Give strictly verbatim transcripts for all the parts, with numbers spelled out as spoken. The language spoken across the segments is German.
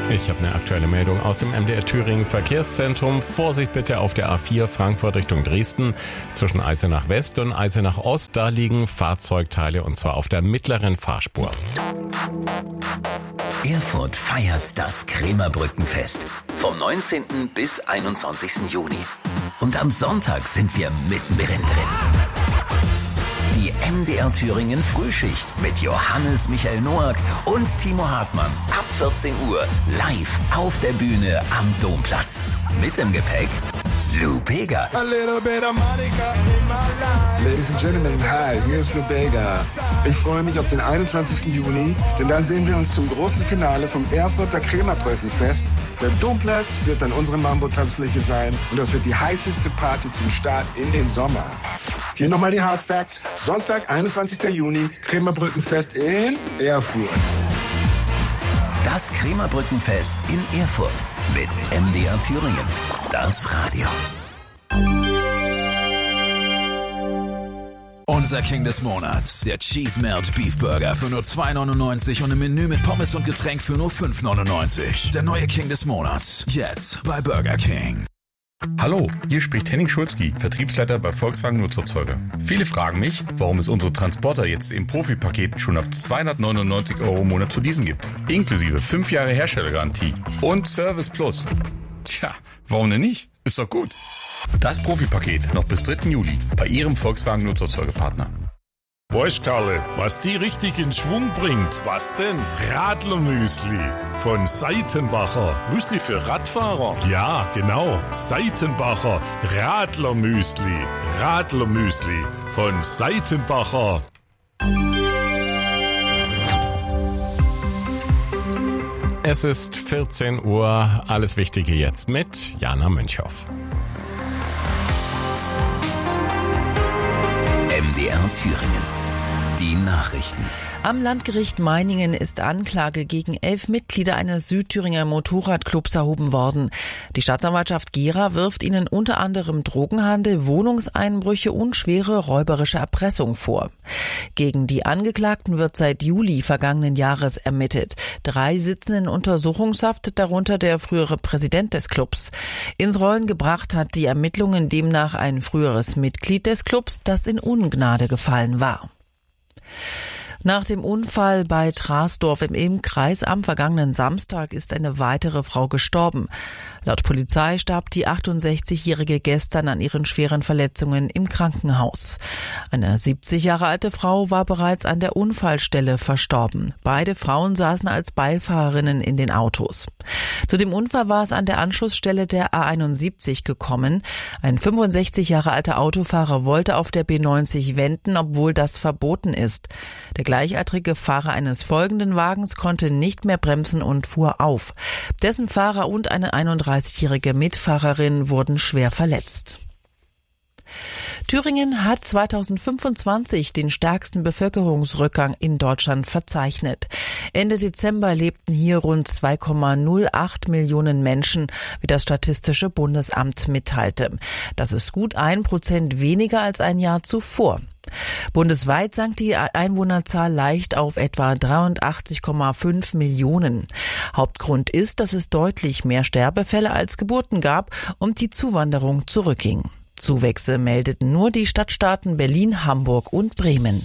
Ich habe eine aktuelle Meldung aus dem M D R Thüringen Verkehrszentrum. Vorsicht bitte auf der A vier Frankfurt Richtung Dresden zwischen Eisenach West und Eisenach Ost. Da liegen Fahrzeugteile und zwar auf der mittleren Fahrspur. Erfurt feiert das Krämerbrückenfest vom neunzehnten bis einundzwanzigsten Juni. Und am Sonntag sind wir mittendrin drin. Die M D R Thüringen Frühschicht mit Johannes Michael Noack und Timo Hartmann. Ab vierzehn Uhr live auf der Bühne am Domplatz. Mit im Gepäck Lou Bega. A little bit of Monica in my life. Ladies and Gentlemen, hi, hier ist Lou Bega. Ich freue mich auf den einundzwanzigsten Juni, denn dann sehen wir uns zum großen Finale vom Erfurter Krämerbrückenfest. Der Domplatz wird dann unsere Mambo-Tanzfläche sein und das wird die heißeste Party zum Start in den Sommer. Hier nochmal die Hard Facts. Sonntag, einundzwanzigsten Juni, Krämerbrückenfest in Erfurt. Das Krämerbrückenfest in Erfurt mit M D R Thüringen. Das Radio. Unser King des Monats, der Cheese Melt Beef Burger für nur zwei neunundneunzig und ein Menü mit Pommes und Getränk für nur fünf neunundneunzig. Der neue King des Monats, jetzt bei Burger King. Hallo, hier spricht Henning Schulzki, Vertriebsleiter bei Volkswagen Nutzerzeuger. Viele fragen mich, warum es unsere Transporter jetzt im Profipaket schon ab zweihundertneunundneunzig Euro im Monat zu leasen gibt. Inklusive fünf Jahre Herstellergarantie und Service Plus. Tja, warum denn nicht? Ist doch gut. Das Profipaket noch bis dritten Juli bei Ihrem Volkswagen Nutzerzeugerpartner. Weißt Karle, was die richtig in Schwung bringt? Was denn? Radlermüsli von Seitenbacher. Müsli für Radfahrer? Ja, genau. Seitenbacher Radlermüsli. Radlermüsli von Seitenbacher. Es ist vierzehn Uhr. Alles Wichtige jetzt mit Jana Münchhoff. M D R Thüringen. Die Nachrichten. Am Landgericht Meiningen ist Anklage gegen elf Mitglieder eines Südthüringer Motorradclubs erhoben worden. Die Staatsanwaltschaft Gera wirft ihnen unter anderem Drogenhandel, Wohnungseinbrüche und schwere räuberische Erpressung vor. Gegen die Angeklagten wird seit Juli vergangenen Jahres ermittelt. Drei sitzen in Untersuchungshaft, darunter der frühere Präsident des Clubs. Ins Rollen gebracht hat die Ermittlungen demnach ein früheres Mitglied des Clubs, das in Ungnade gefallen war. Nach dem Unfall bei Trasdorf im Ilm-Kreis am vergangenen Samstag ist eine weitere Frau gestorben. Laut Polizei starb die achtundsechzigjährige gestern an ihren schweren Verletzungen im Krankenhaus. Eine siebzig Jahre alte Frau war bereits an der Unfallstelle verstorben. Beide Frauen saßen als Beifahrerinnen in den Autos. Zu dem Unfall war es an der Anschlussstelle der A einundsiebzig gekommen. Ein fünfundsechzig Jahre alter Autofahrer wollte auf der B neunzig wenden, obwohl das verboten ist. Der gleichaltrige Fahrer eines folgenden Wagens konnte nicht mehr bremsen und fuhr auf. Dessen Fahrer und eine einunddreißigjährige Mitfahrerin wurden schwer verletzt. Thüringen hat zweitausendfünfundzwanzig den stärksten Bevölkerungsrückgang in Deutschland verzeichnet. Ende Dezember lebten hier rund zwei Komma null acht Millionen Menschen, wie das Statistische Bundesamt mitteilte. Das ist gut ein Prozent weniger als ein Jahr zuvor. Bundesweit sank die Einwohnerzahl leicht auf etwa dreiundachtzig Komma fünf Millionen. Hauptgrund ist, dass es deutlich mehr Sterbefälle als Geburten gab und die Zuwanderung zurückging. Zuwächse meldeten nur die Stadtstaaten Berlin, Hamburg und Bremen.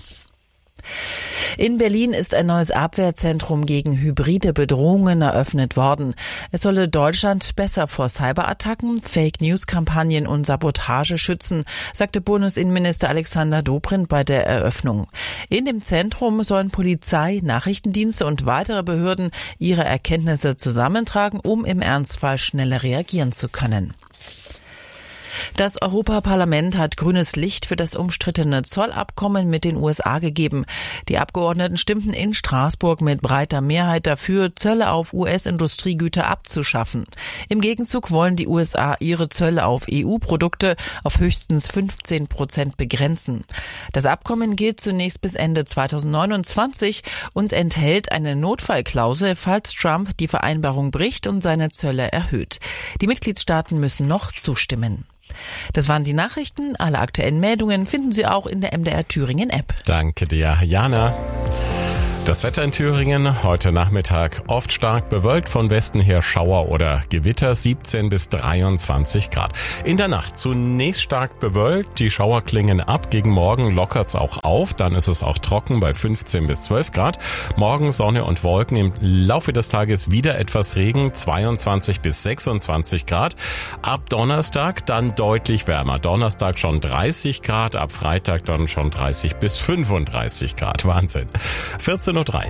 In Berlin ist ein neues Abwehrzentrum gegen hybride Bedrohungen eröffnet worden. Es solle Deutschland besser vor Cyberattacken, Fake-News-Kampagnen und Sabotage schützen, sagte Bundesinnenminister Alexander Dobrindt bei der Eröffnung. In dem Zentrum sollen Polizei, Nachrichtendienste und weitere Behörden ihre Erkenntnisse zusammentragen, um im Ernstfall schneller reagieren zu können. Das Europaparlament hat grünes Licht für das umstrittene Zollabkommen mit den U S A gegeben. Die Abgeordneten stimmten in Straßburg mit breiter Mehrheit dafür, Zölle auf U S-Industriegüter abzuschaffen. Im Gegenzug wollen die U S A ihre Zölle auf E U-Produkte auf höchstens fünfzehn Prozent begrenzen. Das Abkommen gilt zunächst bis Ende zweitausendneunundzwanzig und enthält eine Notfallklausel, falls Trump die Vereinbarung bricht und seine Zölle erhöht. Die Mitgliedstaaten müssen noch zustimmen. Das waren die Nachrichten. Alle aktuellen Meldungen finden Sie auch in der M D R Thüringen App. Danke dir, Jana. Das Wetter in Thüringen heute Nachmittag oft stark bewölkt, von Westen her Schauer oder Gewitter, siebzehn bis dreiundzwanzig Grad. In der Nacht zunächst stark bewölkt, die Schauer klingen ab, gegen Morgen lockert's auch auf, dann ist es auch trocken bei fünfzehn bis zwölf Grad. Morgen Sonne und Wolken, im Laufe des Tages wieder etwas Regen, zweiundzwanzig bis sechsundzwanzig Grad. Ab Donnerstag dann deutlich wärmer, Donnerstag schon dreißig Grad, ab Freitag dann schon dreißig bis fünfunddreißig Grad, Wahnsinn. vierzehn Uhr drei.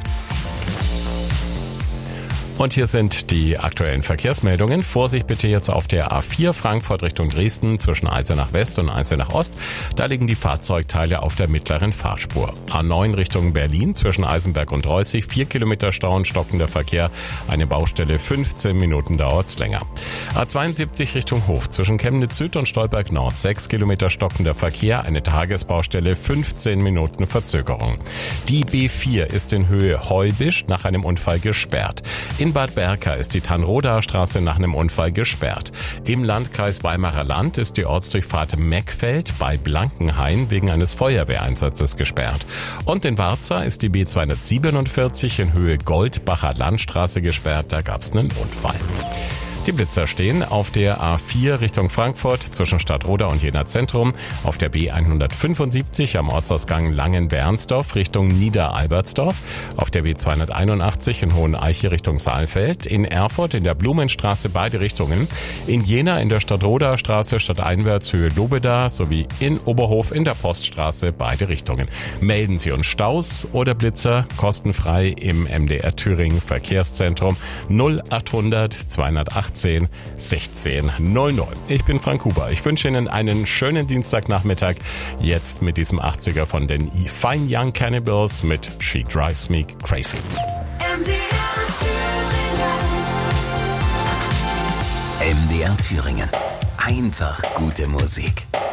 Und hier sind die aktuellen Verkehrsmeldungen. Vorsicht bitte jetzt auf der A vier Frankfurt Richtung Dresden zwischen Eisenach West und Eisenach Ost. Da liegen die Fahrzeugteile auf der mittleren Fahrspur. A neun Richtung Berlin zwischen Eisenberg und Reußig. Vier Kilometer Stau und stockender Verkehr. Eine Baustelle, fünfzehn Minuten dauert's länger. A zweiundsiebzig Richtung Hof zwischen Chemnitz Süd und Stolberg Nord. Sechs Kilometer stockender Verkehr. Eine Tagesbaustelle, fünfzehn Minuten Verzögerung. Die B vier ist in Höhe Heubisch nach einem Unfall gesperrt. In Bad Berka ist die Tanrodaer Straße nach einem Unfall gesperrt. Im Landkreis Weimarer Land ist die Ortsdurchfahrt Meckfeld bei Blankenhain wegen eines Feuerwehreinsatzes gesperrt. Und in Warza ist die B zweihundertsiebenundvierzig in Höhe Goldbacher Landstraße gesperrt, da gab es einen Unfall. Die Blitzer stehen auf der A vier Richtung Frankfurt zwischen Stadtroda und Jena Zentrum, auf der B hundertfünfundsiebzig am Ortsausgang Langen-Bernsdorf Richtung Niederalbertsdorf, auf der B zweihunderteinundachtzig in Hoheneiche Richtung Saalfeld, in Erfurt in der Blumenstraße beide Richtungen, in Jena in der Stadtrodaer Straße stadteinwärts Höhe Lobeda sowie in Oberhof in der Poststraße beide Richtungen. Melden Sie uns Staus oder Blitzer kostenfrei im M D R Thüringen Verkehrszentrum null achthundert zweihundertachtzehn sechzehn null null. Ich bin Frank Huber. Ich wünsche Ihnen einen schönen Dienstagnachmittag. Jetzt mit diesem achtziger von den Fine Young Cannibals mit She Drives Me Crazy. M D R Thüringen. M D R Thüringen. Einfach gute Musik.